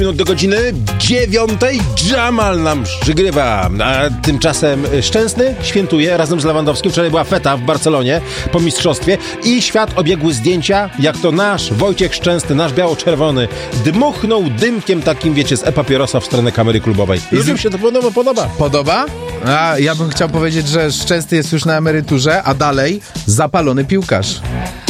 Minut do godziny 9. Jamal nam przygrywa, a tymczasem Szczęsny świętuje razem z Lewandowskim. Wczoraj była feta w Barcelonie po mistrzostwie i świat obiegły zdjęcia, jak to nasz Wojciech Szczęsny, nasz biało-czerwony, dmuchnął dymkiem takim, wiecie, z e-papierosa w stronę kamery klubowej. Ludziom się to podoba. Podoba? A ja bym chciał powiedzieć, że Szczęsny jest już na emeryturze, a dalej zapalony piłkarz.